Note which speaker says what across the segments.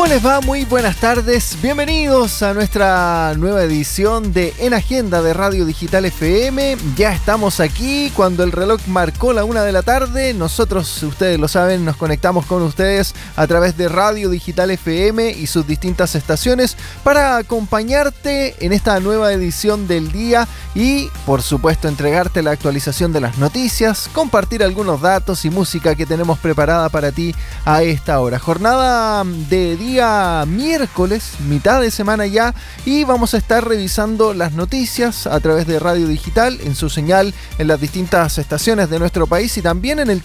Speaker 1: ¿Cómo les va? Muy buenas tardes. Bienvenidos a nuestra nueva edición de En Agenda de Radio Digital FM. Ya estamos aquí cuando el reloj marcó la 1 de la tarde. Nosotros, ustedes lo saben, nos conectamos con ustedes a través de Radio Digital FM y sus distintas estaciones para acompañarte en esta nueva edición del día y, por supuesto, entregarte la actualización de las noticias, compartir algunos datos y música que tenemos preparada para ti a esta hora. Jornada de día miércoles, mitad de semana ya, y vamos a estar revisando las noticias a través de Radio Digital en su señal en las distintas estaciones de nuestro país y también en el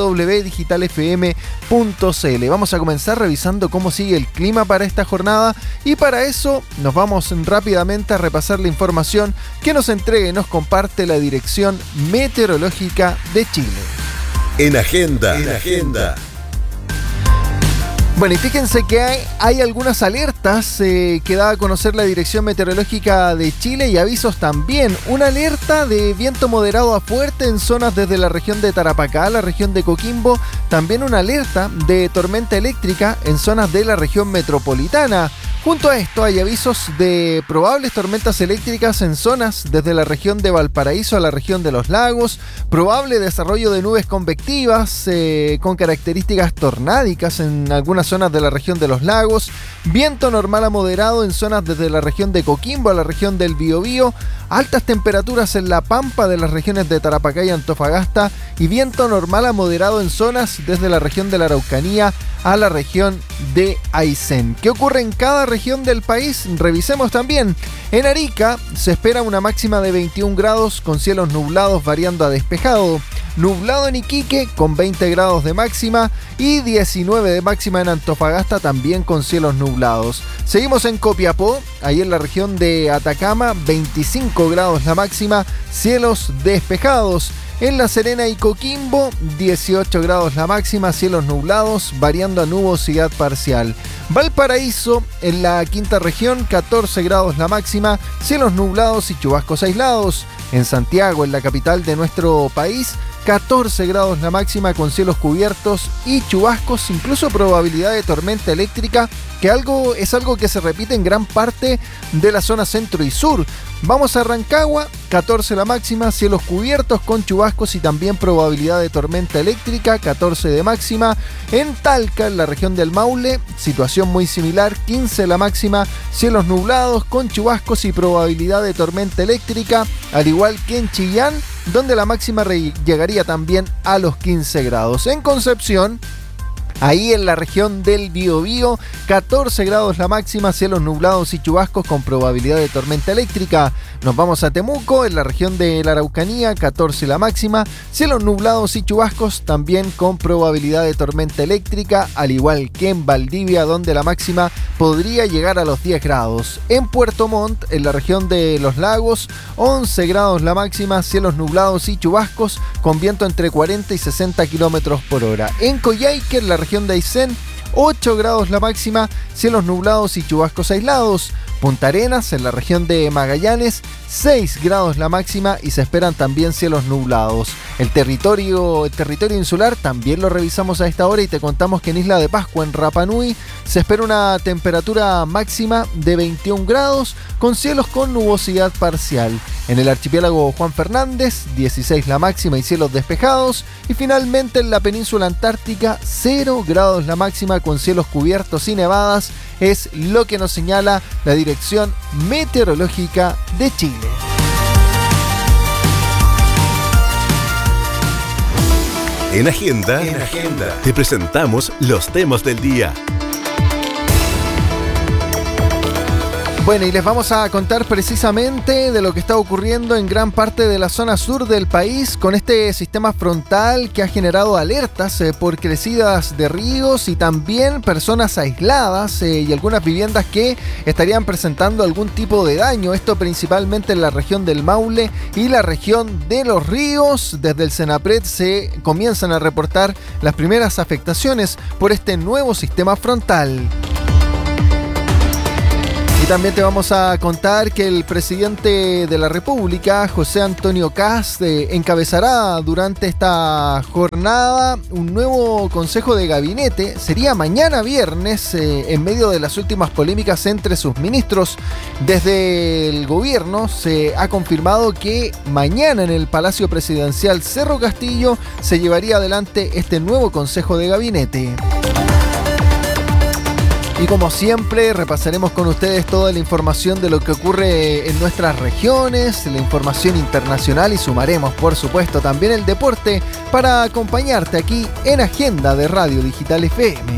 Speaker 1: www.digitalfm.cl. Vamos a comenzar revisando cómo sigue el clima para esta jornada y para eso nos vamos rápidamente a repasar la información que nos entrega y nos comparte la Dirección Meteorológica de Chile.
Speaker 2: En Agenda.
Speaker 1: Bueno, y fíjense que hay algunas alertas que da a conocer la Dirección Meteorológica de Chile y avisos también. Una alerta de viento moderado a fuerte en zonas desde la región de Tarapacá, la región de Coquimbo. También una alerta de tormenta eléctrica en zonas de la región metropolitana. Junto a esto hay avisos de probables tormentas eléctricas en zonas desde la región de Valparaíso a la región de los lagos, probable desarrollo de nubes convectivas con características tornádicas en algunas zonas de la región de los lagos, viento normal a moderado en zonas desde la región de Coquimbo a la región del Biobío, altas temperaturas en la Pampa de las regiones de Tarapacá y Antofagasta y viento normal a moderado en zonas desde la región de la Araucanía a la región de Aysén. ¿Qué ocurre en cada región del país? Revisemos también. En Arica se espera una máxima de 21 grados con cielos nublados variando a despejado. Nublado en Iquique con 20 grados de máxima y 19 de máxima en Antofagasta también con cielos nublados. Seguimos en Copiapó, ahí en la región de Atacama, 25 grados la máxima, cielos despejados. En La Serena y Coquimbo, 18 grados la máxima, cielos nublados, variando a nubosidad parcial. Valparaíso, en la quinta región, 14 grados la máxima, cielos nublados y chubascos aislados. En Santiago, en la capital de nuestro país, 14 grados la máxima con cielos cubiertos y chubascos, incluso probabilidad de tormenta eléctrica, que es algo que se repite en gran parte de la zona centro y sur. Vamos a Rancagua, 14 la máxima, cielos cubiertos con chubascos y también probabilidad de tormenta eléctrica, 14 de máxima. En Talca, en la región del Maule, situación muy similar, 15 la máxima, cielos nublados con chubascos y probabilidad de tormenta eléctrica, al igual que en Chillán, donde la máxima llegaría también a los 15 grados. En Concepción, ahí en la región del Biobío, 14 grados la máxima, cielos nublados y chubascos con probabilidad de tormenta eléctrica. Nos vamos a Temuco, en la región de la Araucanía, 14 la máxima, cielos nublados y chubascos también con probabilidad de tormenta eléctrica, al igual que en Valdivia, donde la máxima podría llegar a los 10 grados. En Puerto Montt, en la región de los lagos, 11 grados la máxima, cielos nublados y chubascos con viento entre 40 y 60 kilómetros por hora. En Coyhaique, en la región de Aysén, 8 grados la máxima, cielos nublados y chubascos aislados. Punta Arenas, en la región de Magallanes, 6 grados la máxima y se esperan también cielos nublados. El territorio insular también lo revisamos a esta hora y te contamos que en Isla de Pascua, en Rapa Nui, se espera una temperatura máxima de 21 grados con cielos con nubosidad parcial. En el archipiélago Juan Fernández, 16 la máxima y cielos despejados. Y finalmente en la península antártica, 0 grados la máxima con cielos cubiertos y nevadas. Es lo que nos señala la Dirección Meteorológica de Chile.
Speaker 2: En Agenda, te presentamos los temas del día.
Speaker 1: Bueno, y les vamos a contar precisamente de lo que está ocurriendo en gran parte de la zona sur del país con este sistema frontal que ha generado alertas por crecidas de ríos y también personas aisladas y algunas viviendas que estarían presentando algún tipo de daño. Esto principalmente en la región del Maule y la región de los ríos. Desde el Senapred se comienzan a reportar las primeras afectaciones por este nuevo sistema frontal. Y también te vamos a contar que el presidente de la República, José Antonio Kast, encabezará durante esta jornada un nuevo consejo de gabinete. Sería mañana viernes, en medio de las últimas polémicas entre sus ministros. Desde el gobierno se ha confirmado que mañana en el Palacio Presidencial Cerro Castillo se llevaría adelante este nuevo consejo de gabinete. Y como siempre, repasaremos con ustedes toda la información de lo que ocurre en nuestras regiones, la información internacional y sumaremos, por supuesto, también el deporte para acompañarte aquí en Agenda de Radio Digital FM.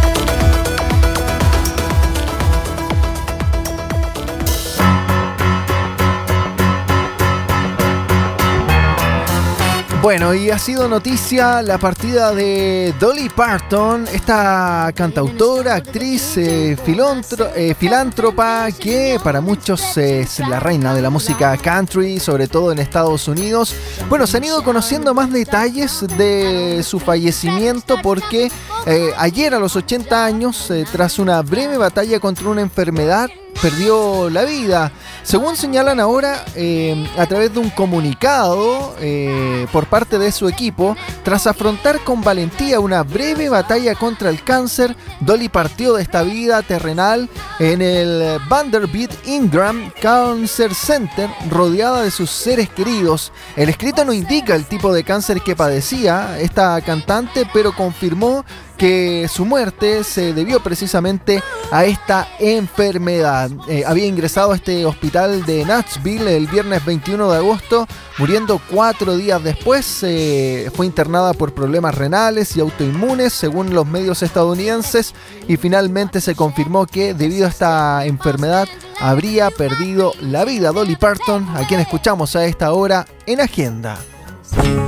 Speaker 1: Bueno, y ha sido noticia la partida de Dolly Parton, esta cantautora, actriz, filántropa, que para muchos es la reina de la música country, sobre todo en Estados Unidos. Bueno, se han ido conociendo más detalles de su fallecimiento porque ayer a los 80 años, tras una breve batalla contra una enfermedad, perdió la vida. Según señalan ahora, a través de un comunicado por parte de su equipo, tras afrontar con valentía una breve batalla contra el cáncer, Dolly partió de esta vida terrenal en el Vanderbilt Ingram Cancer Center, rodeada de sus seres queridos. El escrito no indica el tipo de cáncer que padecía esta cantante, pero confirmó que su muerte se debió precisamente a esta enfermedad. Había ingresado a este hospital de Nashville el viernes 21 de agosto, muriendo 4 días después. Fue internada por problemas renales y autoinmunes, según los medios estadounidenses, y finalmente se confirmó que debido a esta enfermedad habría perdido la vida Dolly Parton, a quien escuchamos a esta hora en Agenda.